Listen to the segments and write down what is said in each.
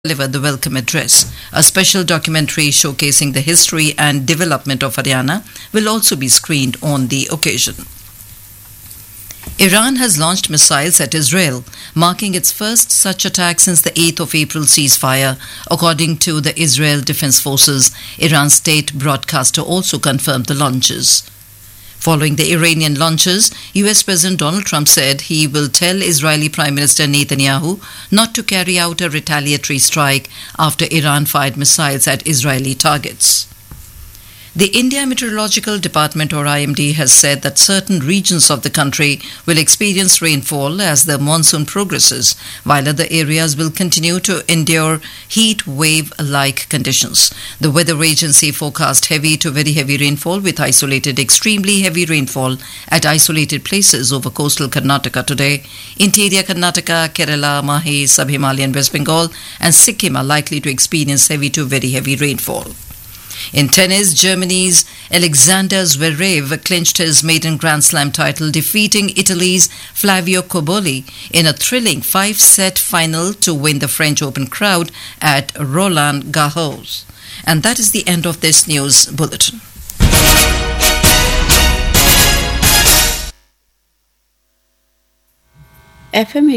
delivered the welcome address. A special documentary showcasing the history and development of Haryana will also be screened on the occasion. Iran has launched missiles at Israel, marking its first such attack since the 8th of April ceasefire, according to the Israel Defense Forces. Iran's state broadcaster also confirmed the launches. Following the Iranian launches, US President Donald Trump said he will tell Israeli Prime Minister Netanyahu not to carry out a retaliatory strike after Iran fired missiles at Israeli targets. The India Meteorological Department, or IMD, has said that certain regions of the country will experience rainfall as the monsoon progresses, while other areas will continue to endure heat wave-like conditions. The weather agency forecast heavy to very heavy rainfall with isolated extremely heavy rainfall at isolated places over coastal Karnataka today. Interior Karnataka, Kerala, Mahe, Sub-Himalayan West Bengal and Sikkim are likely to experience heavy to very heavy rainfall. In tennis, Germany's Alexander Zverev clinched his maiden Grand Slam title, defeating Italy's Flavio Cobolli in a thrilling 5-set final to win the French Open crowd at Roland Garros. And that is the end of this news bulletin. FM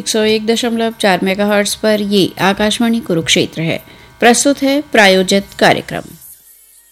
101.4 megahertz पर ये आकाशवाणी कुरुक्षेत्र है। प्रस्तुत है प्रायोजित कार्यक्रम।